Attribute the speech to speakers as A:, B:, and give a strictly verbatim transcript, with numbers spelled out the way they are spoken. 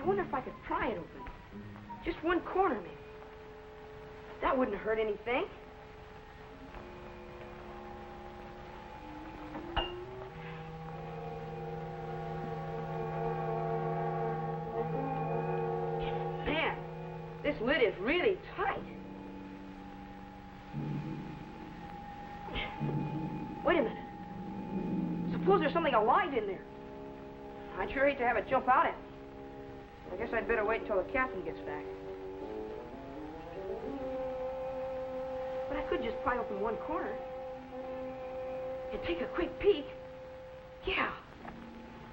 A: I wonder if I could pry it open. Just one corner, maybe. That wouldn't hurt anything. Man, this lid is really tight. Wait a minute. Suppose there's something alive in there. I'd sure hate to have it jump out at me. I guess I'd better wait until the captain gets back. But I could just pry open one corner and take a quick peek. Yeah.